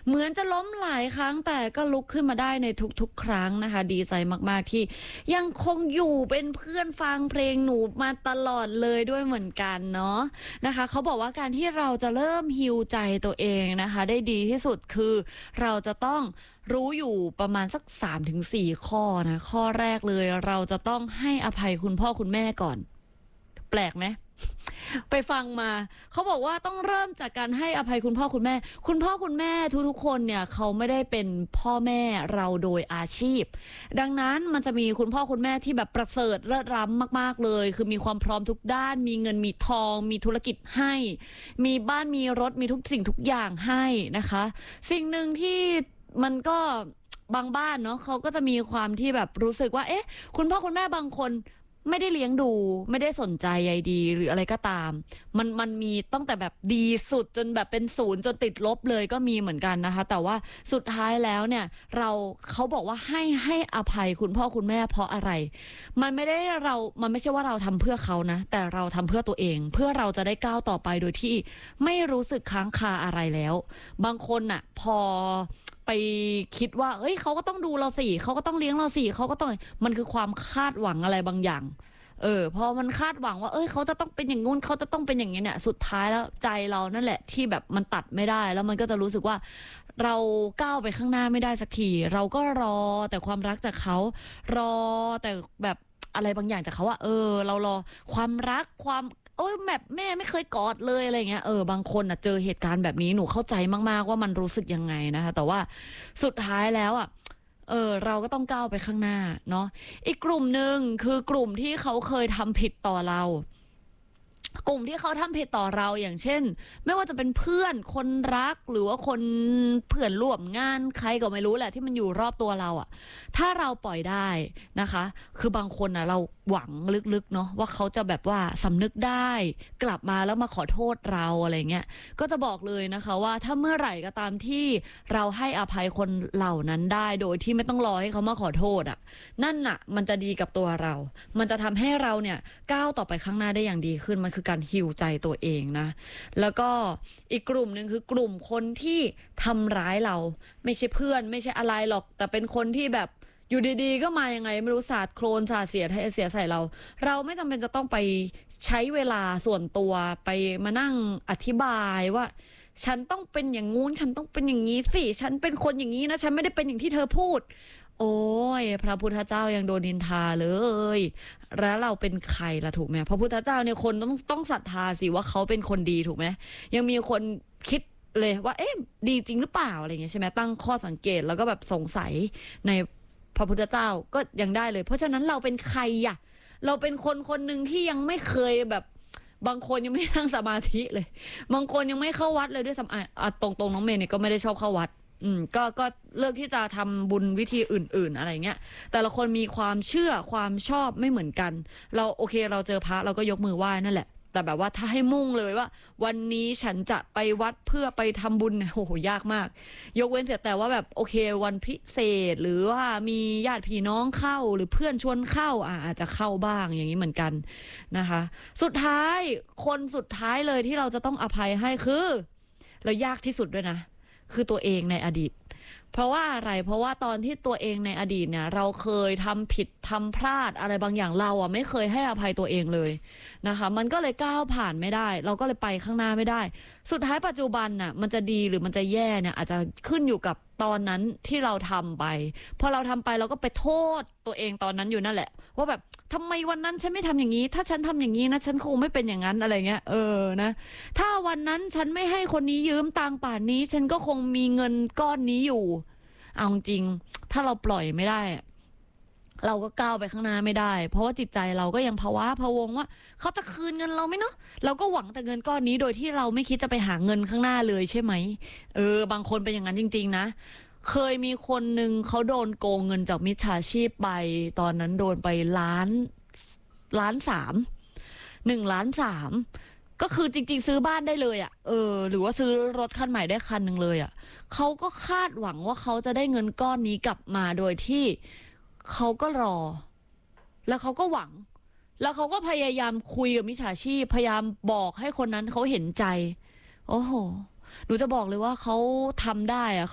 เหมือนจะล้มหลายครั้งแต่ก็ลุกขึ้นมาได้ในทุกๆครั้งนะคะดีใจมากๆที่ยังคงอยู่เป็นเพื่อนฟังเพลงหนูมาตลอดเลยด้วยเหมือนกันเนาะนะคะเขาบอกว่าการที่เราจะเริ่มฮีลใจตัวเองนะคะได้ดีที่สุดคือเราจะต้องรู้อยู่ประมาณสัก3-4ข้อนะข้อแรกเลยเราจะต้องให้อภัยคุณพ่อคุณแม่ก่อนแปลกไหมไปฟังมาเขาบอกว่าต้องเริ่มจากการให้อภัยคุณพ่อคุณแม่คุณพ่อคุณแม่ทุกๆคนเนี่ยเขาไม่ได้เป็นพ่อแม่เราโดยอาชีพดังนั้นมันจะมีคุณพ่อคุณแม่ที่แบบประเสริฐเลิศล้ำมากๆเลยคือมีความพร้อมทุกด้านมีเงินมีทองมีธุรกิจให้มีบ้านมีรถมีทุกสิ่งทุกอย่างให้นะคะสิ่งหนึ่งที่มันก็บางบ้านเนาะเขาก็จะมีความที่แบบรู้สึกว่าเอ๊ะคุณพ่อคุณแม่บางคนไม่ได้เลี้ยงดูไม่ได้สนใจใยดีหรืออะไรก็ตามมันมีตั้งแต่แบบดีสุดจนแบบเป็นศูนย์จนติดลบเลยก็มีเหมือนกันนะคะแต่ว่าสุดท้ายแล้วเนี่ยเขาบอกว่าให้อภัยคุณพ่อคุณแม่เพราะอะไรมันไม่ใช่ว่าเราทำเพื่อเขานะแต่เราทำเพื่อตัวเองเพื่อเราจะได้ก้าวต่อไปโดยที่ไม่รู้สึกค้างคาอะไรแล้วบางคนน่ะพอไปคิดว่าเอ้ยเขาก็ต้องดูเราสิเขาก็ต้องเลี้ยงเราสิเขาก็ต้องมันคือความคาดหวังอะไรบางอย่างพอมันคาดหวังว่าเอ้ยเขาจะต้องเป็นอย่างงู้นเขาจะต้องเป็นอย่างนี้เนี่ยสุดท้ายแล้วใจเรานั่นแหละที่แบบมันตัดไม่ได้แล้วมันก็จะรู้สึกว่าเราก้าวไปข้างหน้าไม่ได้สักทีเราก็รอแต่ความรักจากเขารอแต่แบบอะไรบางอย่างจากเขาว่าเรารอความรักความโอ้ยแบบแม่ไม่เคยกอดเลยอะไรเงี้ยบางคนเจอเหตุการณ์แบบนี้หนูเข้าใจมากๆว่ามันรู้สึกยังไงนะคะแต่ว่าสุดท้ายแล้วเราก็ต้องก้าวไปข้างหน้าเนาะอีกกลุ่มหนึ่งคือกลุ่มที่เขาเคยทำผิดต่อเรากลุ่มที่เขาทำผิดต่อเราอย่างเช่นไม่ว่าจะเป็นเพื่อนคนรักหรือว่าคนเพื่อนร่วมงานใครก็ไม่รู้แหละที่มันอยู่รอบตัวเราอ่ะถ้าเราปล่อยได้นะคะคือบางคนเราหวังลึกๆเนาะว่าเขาจะแบบว่าสำนึกได้กลับมาแล้วมาขอโทษเราอะไรเงี้ยก็จะบอกเลยนะคะว่าถ้าเมื่อไหร่ก็ตามที่เราให้อภัยคนเหล่านั้นได้โดยที่ไม่ต้องรอให้เขามาขอโทษอ่ะนั่นน่ะมันจะดีกับตัวเรามันจะทำให้เราเนี่ยก้าวต่อไปข้างหน้าได้อย่างดีขึ้นมันคือการฮีลใจตัวเองนะแล้วก็อีกกลุ่มหนึ่งคือกลุ่มคนที่ทำร้ายเราไม่ใช่เพื่อนไม่ใช่อะไรหรอกแต่เป็นคนที่แบบอยู่ดีๆก็มายังไงไม่รู้สาดโคลนสาดเสียใส่เราไม่จำเป็นจะต้องไปใช้เวลาส่วนตัวไปมานั่งอธิบายว่าฉันต้องเป็นอย่างงู้นฉันต้องเป็นอย่างนี้สิฉันเป็นคนอย่างนี้นะฉันไม่ได้เป็นอย่างที่เธอพูดโอ้ยพระพุทธเจ้ายังโดนนินทาเลยแล้วเราเป็นใครล่ะถูกไหมพระพุทธเจ้าเนี่ยคนต้องศรัทธาสิว่าเขาเป็นคนดีถูกไหมยังมีคนคิดเลยว่าเอ๊ะดีจริงหรือเปล่าอะไรเงี้ยใช่ไหมตั้งข้อสังเกตแล้วก็แบบสงสัยในพระพุทธเจ้าก็ยังได้เลยเพราะฉะนั้นเราเป็นใครอะเราเป็นคนคนหนึ่งที่ยังไม่เคยแบบบางคนยังไม่นั่งสมาธิเลยบางคนยังไม่เข้าวัดเลยด้วยซ้ำตรงน้องเมย์เนี่ยก็ไม่ได้ชอบเข้าวัดก็เลือกที่จะทำบุญวิธีอื่นๆอะไรเงี้ยแต่ละคนมีความเชื่อความชอบไม่เหมือนกันเราโอเคเราเจอพระเราก็ยกมือไหว้นั่นแหละแต่แบบว่าถ้าให้มุ่งเลยว่าวันนี้ฉันจะไปวัดเพื่อไปทำบุญเนี่ยโอ้โหยากมากยกเว้นเสียแต่ว่าแบบโอเควันพิเศษหรือว่ามีญาติพี่น้องเข้าหรือเพื่อนชวนเข้าอาจจะเข้าบ้างอย่างนี้เหมือนกันนะคะสุดท้ายคนสุดท้ายเลยที่เราจะต้องอภัยให้คือและยากที่สุดด้วยนะคือตัวเองในอดีตเพราะว่าอะไรเพราะว่าตอนที่ตัวเองในอดีตเนี่ยเราเคยทำผิดทำพลาดอะไรบางอย่างเราไม่เคยให้อภัยตัวเองเลยนะคะมันก็เลยก้าวผ่านไม่ได้เราก็เลยไปข้างหน้าไม่ได้สุดท้ายปัจจุบันน่ะมันจะดีหรือมันจะแย่เนี่ยอาจจะขึ้นอยู่กับตอนนั้นที่เราทำไปพอเราทำไปเราก็ไปโทษตัวเองตอนนั้นอยู่นั่นแหละว่าแบบทำไมวันนั้นฉันไม่ทำอย่างนี้ถ้าฉันทำอย่างนี้นะฉันคงไม่เป็นอย่างนั้นอะไรเงี้ยนะถ้าวันนั้นฉันไม่ให้คนนี้ยืมตังค์ป่านนี้ฉันก็คงมีเงินก้อนนี้อยู่เอาจริงถ้าเราปล่อยไม่ได้เราก็ก้าวไปข้างหน้าไม่ได้เพราะว่าจิตใจเราก็ยังภาวะพะวงว่าเขาจะคืนเงินเราไหมเนาะเราก็หวังแต่เงินก้อนนี้โดยที่เราไม่คิดจะไปหาเงินข้างหน้าเลยใช่ไหมบางคนเป็นอย่างนั้นจริงๆนะเคยมีคนหนึ่งเขาโดนโกงเงินจากมิจฉาชีพไปตอนนั้นโดนไป1.3 ล้าน1.3 ล้านก็คือจริงๆซื้อบ้านได้เลยหรือว่าซื้อรถคันใหม่ได้คันหนึ่งเลยเขาก็คาดหวังว่าเขาจะได้เงินก้อนนี้กลับมาโดยที่เขาก็รอแล้วเขาก็หวังแล้วเขาก็พยายามคุยกับมิจฉาชีพพยายามบอกให้คนนั้นเขาเห็นใจโอ้โหหนูจะบอกเลยว่าเขาทำได้